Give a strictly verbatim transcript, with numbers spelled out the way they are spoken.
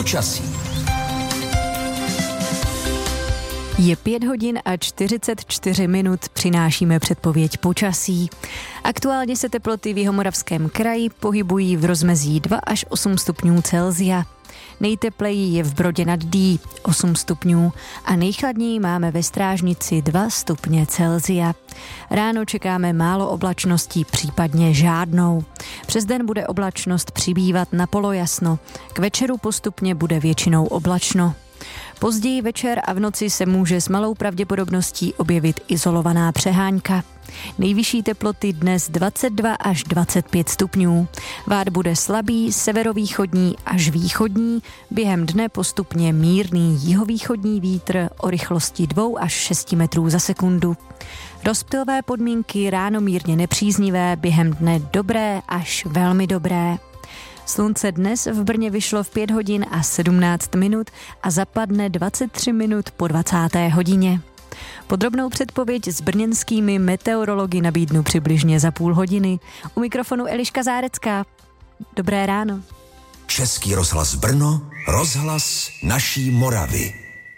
Počasí. Je pět hodin a čtyřicet čtyři minut, přinášíme předpověď počasí. Aktuálně se teploty v Jihomoravském kraji pohybují v rozmezí dva až osm stupňů Celsia. Nejtepleji je v Brodě nad Dý osm stupňů a nejchladněji máme ve Strážnici dva stupně Celsia. Ráno čekáme málo oblačností, případně žádnou. Přes den bude oblačnost přibývat na polojasno. K večeru postupně bude většinou oblačno. Později večer a v noci se může s malou pravděpodobností objevit izolovaná přehánka. Nejvyšší teploty dnes dvacet dva až dvacet pět stupňů. Vád bude slabý, severovýchodní až východní, během dne postupně mírný jihovýchodní vítr o rychlosti dva až šest metrů za sekundu. Rozptylové podmínky ráno mírně nepříznivé, během dne dobré až velmi dobré. Slunce dnes v Brně vyšlo v pět hodin a sedmnáct minut a zapadne dvacet tři minut po dvacáté hodině. Podrobnou předpověď s brněnskými meteorology nabídnu přibližně za půl hodiny. U mikrofonu Eliška Zárecká. Dobré ráno. Český rozhlas Brno, rozhlas naší Moravy.